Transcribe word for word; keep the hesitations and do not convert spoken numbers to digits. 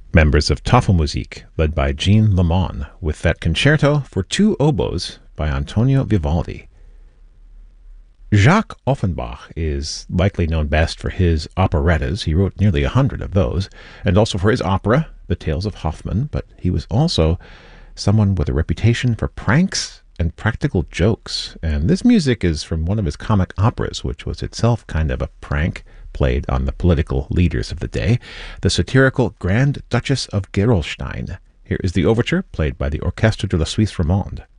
members of Tafelmusik, led by Jean Lemon, with that concerto for two oboes by Antonio Vivaldi. Jacques Offenbach is likely known best for his operettas. He wrote nearly a hundred of those, and also for his opera, The Tales of Hoffmann, but he was also someone with a reputation for pranks and practical jokes, and this music is from one of his comic operas, which was itself kind of a prank played on the political leaders of the day, the satirical Grand Duchess of Gerolstein. Here is the overture, played by the Orchestre de la Suisse Romande.